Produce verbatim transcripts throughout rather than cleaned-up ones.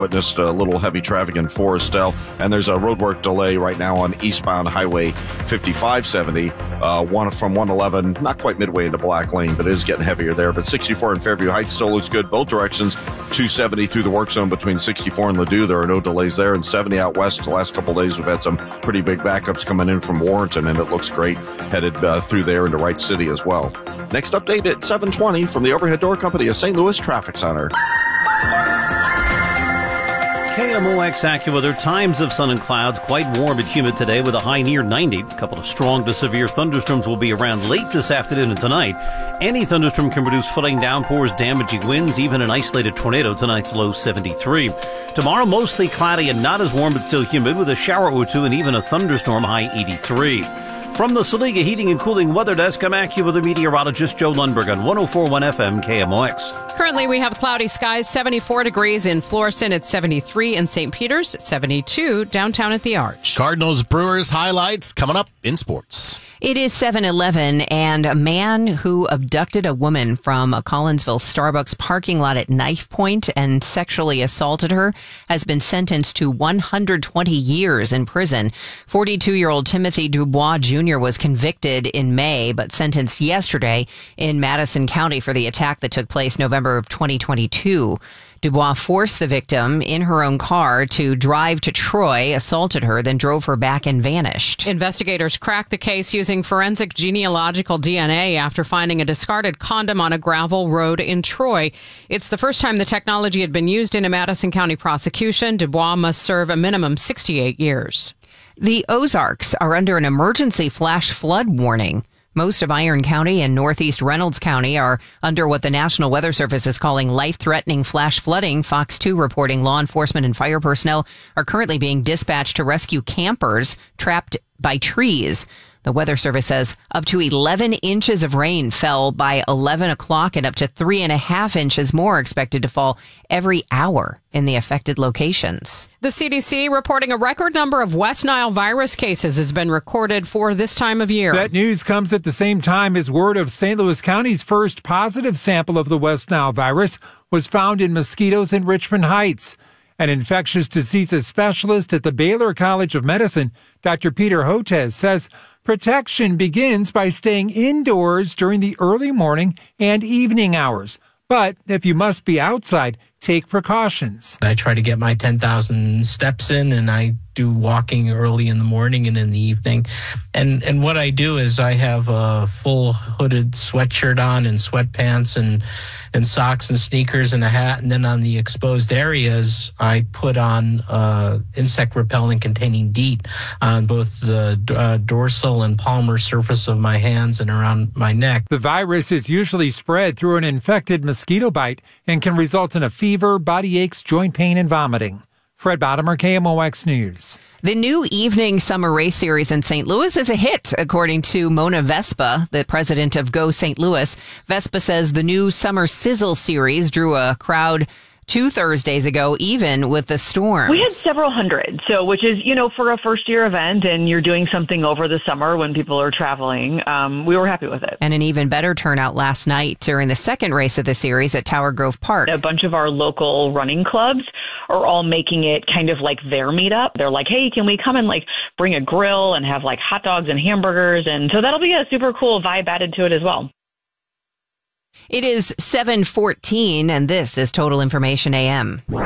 Witnessed a little heavy traffic in Forestell, and there's a roadwork delay right now on eastbound Highway fifty-five seventy, uh, one from one eleven, not quite midway into Black Lane, but it is getting heavier there. But sixty-four in Fairview Heights still looks good. Both directions, two seventy through the work zone between sixty-four and Ladue. There are no delays there. And seventy out west, the last couple of days, we've had some pretty big backups coming in from Warrenton, and it looks great headed uh, through there into Wright City as well. Next update at seven twenty from the Overhead Door Company of Saint Louis Traffic Center. K M O X AccuWeather, times of sun and clouds, quite warm and humid today with a high near ninety. A couple of strong to severe thunderstorms will be around late this afternoon and tonight. Any thunderstorm can produce flooding downpours, damaging winds, even an isolated tornado. Tonight's low seventy-three. Tomorrow, mostly cloudy and not as warm but still humid with a shower or two and even a thunderstorm, high eighty-three. From the Saliga Heating and Cooling Weather Desk, I'm AccuWeather meteorologist Joe Lundberg on one oh four point one F M K M O X. Currently, we have cloudy skies, seventy-four degrees in Florissant at seventy-three, in Saint Peter's, seventy-two, downtown at the Arch. Cardinals Brewers highlights coming up in sports. It is seven eleven, and a man who abducted a woman from a Collinsville Starbucks parking lot at knife point and sexually assaulted her has been sentenced to one hundred twenty years in prison. forty-two-year-old Timothy Dubois Junior was convicted in May, but sentenced yesterday in Madison County for the attack that took place November of twenty twenty-two. Dubois forced the victim in her own car to drive to Troy, assaulted her, then drove her back and vanished. Investigators cracked the case using forensic genealogical D N A after finding a discarded condom on a gravel road in Troy. It's the first time the technology had been used in a Madison County prosecution. Dubois must serve a minimum sixty-eight years. The Ozarks are under an emergency flash flood warning. Most of Iron County and northeast Reynolds County are under what the National Weather Service is calling life-threatening flash flooding. Fox two reporting law enforcement and fire personnel are currently being dispatched to rescue campers trapped by trees. The Weather Service says up to eleven inches of rain fell by eleven o'clock and up to three and a half inches more expected to fall every hour in the affected locations. The C D C reporting a record number of West Nile virus cases has been recorded for this time of year. That news comes at the same time as word of Saint Louis County's first positive sample of the West Nile virus was found in mosquitoes in Richmond Heights. An infectious diseases specialist at the Baylor College of Medicine, Doctor Peter Hotez, says protection begins by staying indoors during the early morning and evening hours. But if you must be outside, take precautions. I try to get my ten thousand steps in, and I do walking early in the morning and in the evening. And and what I do is I have a full hooded sweatshirt on and sweatpants and, and socks and sneakers and a hat. And then on the exposed areas, I put on uh, insect repellent containing DEET on both the uh, dorsal and palmar surface of my hands and around my neck. The virus is usually spread through an infected mosquito bite and can result in a fever, body aches, joint pain, and vomiting. Fred Bottomer, K M O X News. The new evening summer race series in Saint Louis is a hit, according to Mona Vespa, the president of Go Saint Louis. Vespa says the new Summer Sizzle series drew a crowd two Thursdays ago, even with the storms. We had several hundred, so which is, you know, for a first-year event and you're doing something over the summer when people are traveling, um, we were happy with it. And an even better turnout last night during the second race of the series at Tower Grove Park. A bunch of our local running clubs are all making it kind of like their meetup. They're like, hey, can we come and like bring a grill and have like hot dogs and hamburgers? And so that'll be a super cool vibe added to it as well. It is seven fourteen, and this is Total Information A M. Well,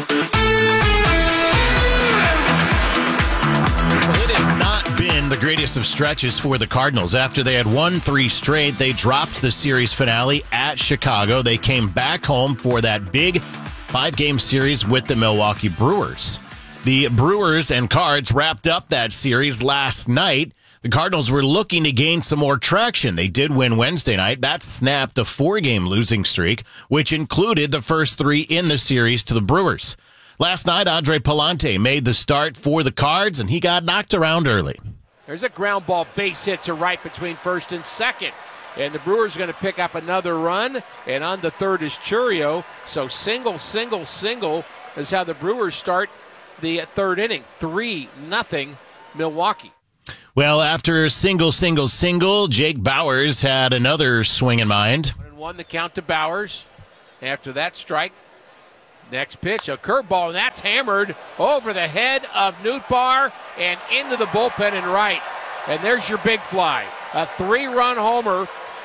it has not been the greatest of stretches for the Cardinals. After they had won three straight, they dropped the series finale at Chicago. They came back home for that big five-game series with the Milwaukee Brewers. The Brewers and Cards wrapped up that series last night. The Cardinals were looking to gain some more traction. They did win Wednesday night. That snapped a four-game losing streak, which included the first three in the series to the Brewers. Last night, Andre Palante made the start for the Cards, and he got knocked around early. There's a ground ball base hit to right between first and second. And the Brewers are going to pick up another run, and on the third is Churio. So single, single, single is how the Brewers start the third inning. three nothing Milwaukee. Well, after single, single, single, Jake Bauers had another swing in mind. One and one the count to Bauers. After that strike, Next pitch, a curveball, and that's hammered over the head of Nootbaar and into the bullpen and right. And there's your big fly. A three-run homer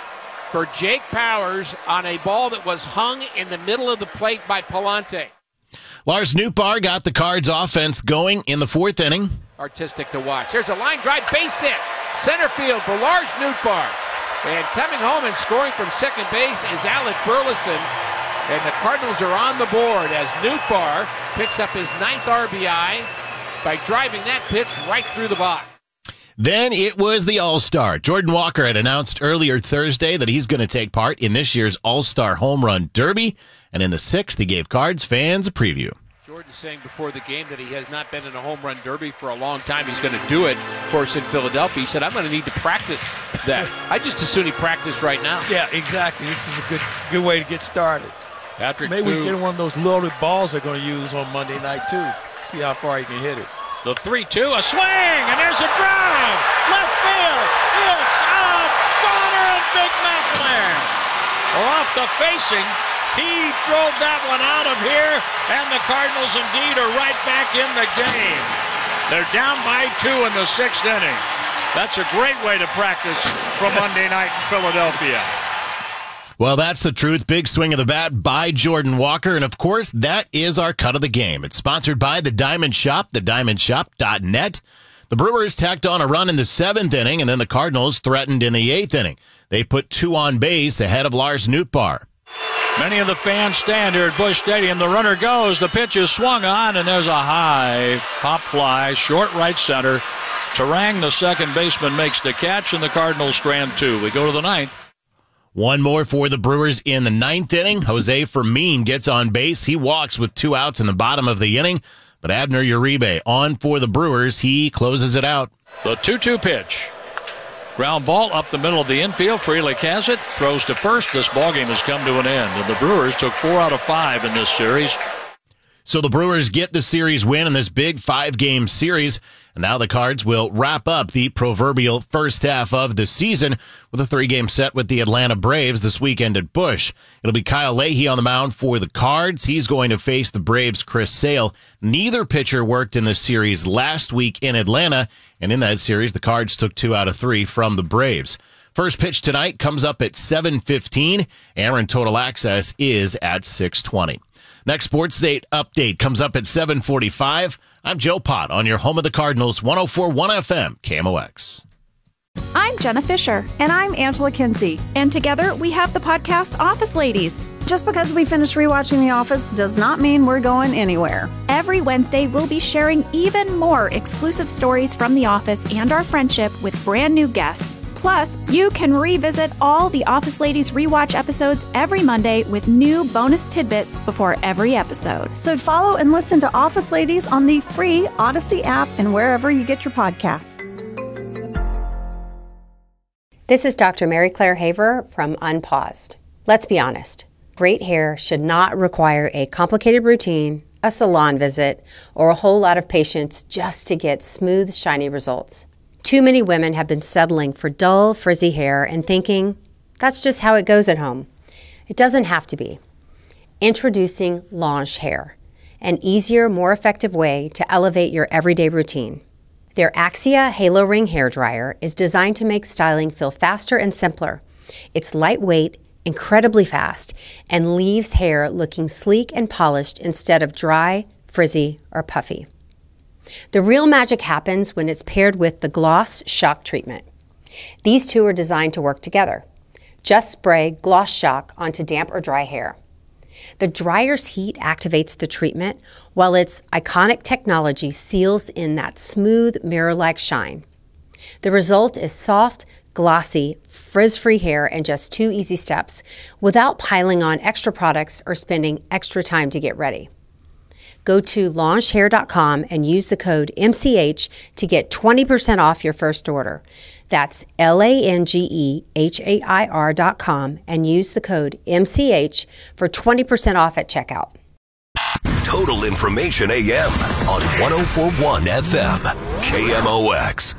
for Jake Powers on a ball that was hung in the middle of the plate by Palante. Lars Nootbaar got the Cards offense going in the fourth inning. Artistic to watch. There's a line drive base hit. Center field for Lars Nootbaar. And coming home and scoring from second base is Alec Burleson. And the Cardinals are on the board as Nootbaar picks up his ninth R B I by driving that pitch right through the box. Then it was the All-Star. Jordan Walker had announced earlier Thursday that he's going to take part in this year's All-Star Home Run Derby. And in the sixth, he gave Cards fans a preview. Jordan saying before the game that he has not been in a home run derby for a long time. He's going to do it, of course, in Philadelphia. He said, I'm going to need to practice that. I just as soon he practice right now. Yeah, exactly. This is a good good way to get started. Patrick, maybe too. we get one of those loaded balls they're going to use on Monday night, too. See how far he can hit it. The three two, a swing, and there's a drive. Left field. It's out. Bonner and Big McLaren are off the facing. He drove that one out of here, and the Cardinals indeed are right back in the game. They're down by two in the sixth inning. That's a great way to practice from Monday night in Philadelphia. Well, that's the truth. Big swing of the bat by Jordan Walker. And, of course, that is our cut of the game. It's sponsored by the Diamond Shop, the diamond shop dot net. The Brewers tacked on a run in the seventh inning, and then the Cardinals threatened in the eighth inning. They put two on base ahead of Lars Nootbaar. Many of the fans stand here at Busch Stadium. The runner goes. The pitch is swung on, and there's a high pop fly, short right center. Turang, the second baseman, makes the catch, and the Cardinals strand two. We go to the ninth. One more for the Brewers in the ninth inning. Jose Fermin gets on base. He walks with two outs in the bottom of the inning. But Abner Uribe on for the Brewers. He closes it out. The two two pitch. Ground ball up the middle of the infield. Frelick has it. Throws to first. This ballgame has come to an end. And the Brewers took four out of five in this series. So the Brewers get the series win in this big five-game series. And now the Cards will wrap up the proverbial first half of the season with a three-game set with the Atlanta Braves this weekend at Busch. It'll be Kyle Leahy on the mound for the Cards. He's going to face the Braves' Chris Sale. Neither pitcher worked in the series last week in Atlanta, and in that series, the Cards took two out of three from the Braves. First pitch tonight comes up at seven fifteen. Aaron Total Access is at six twenty. Next Sports Date update comes up at seven forty-five. I'm Joe Pott on your home of the Cardinals, one oh four point one F M, K M O X. I'm Jenna Fisher. And I'm Angela Kinsey. And together we have the podcast Office Ladies. Just because we finished rewatching The Office does not mean we're going anywhere. Every Wednesday, we'll be sharing even more exclusive stories from The Office and our friendship with brand new guests. Plus, you can revisit all the Office Ladies rewatch episodes every Monday with new bonus tidbits before every episode. So follow and listen to Office Ladies on the free Odyssey app and wherever you get your podcasts. This is Doctor Mary Claire Haver from Unpaused. Let's be honest. Great hair should not require a complicated routine, a salon visit, or a whole lot of patience just to get smooth, shiny results. Too many women have been settling for dull, frizzy hair and thinking, that's just how it goes at home. It doesn't have to be. Introducing Launch Hair, an easier, more effective way to elevate your everyday routine. Their Axia Halo Ring Hair Dryer is designed to make styling feel faster and simpler. It's lightweight, incredibly fast, and leaves hair looking sleek and polished instead of dry, frizzy, or puffy. The real magic happens when it's paired with the Gloss Shock Treatment. These two are designed to work together. Just spray Gloss Shock onto damp or dry hair. The dryer's heat activates the treatment, while its iconic technology seals in that smooth, mirror-like shine. The result is soft, glossy, frizz-free hair in just two easy steps, without piling on extra products or spending extra time to get ready. Go to launch hair dot com and use the code M C H to get twenty percent off your first order. That's L A N G E H A I R dot com and use the code M C H for twenty percent off at checkout. Total Information A M on one oh four point one F M, K M O X.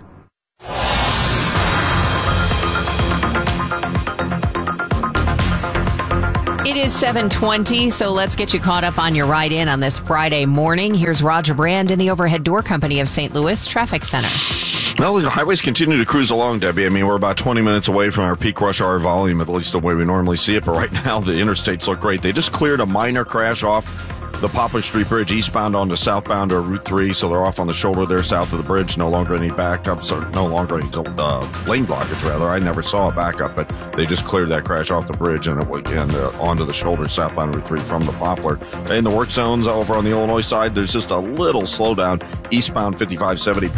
It It is seven twenty, so let's get you caught up on your ride in on this Friday morning. Here's Roger Brand in the Overhead Door Company of Saint Louis Traffic Center. Well, the highways continue to cruise along, Debbie. I mean, we're about twenty minutes away from our peak rush hour volume, at least the way we normally see it. But right now, the interstates look great. They just cleared a minor crash off the Poplar Street Bridge eastbound onto southbound or Route three, so they're off on the shoulder there south of the bridge. No longer any backups, or no longer any uh, lane blockage, rather. I never saw a backup, but they just cleared that crash off the bridge and, it, and uh, onto the shoulder southbound Route three from the Poplar. In the work zones over on the Illinois side, there's just a little slowdown eastbound fifty-five seventy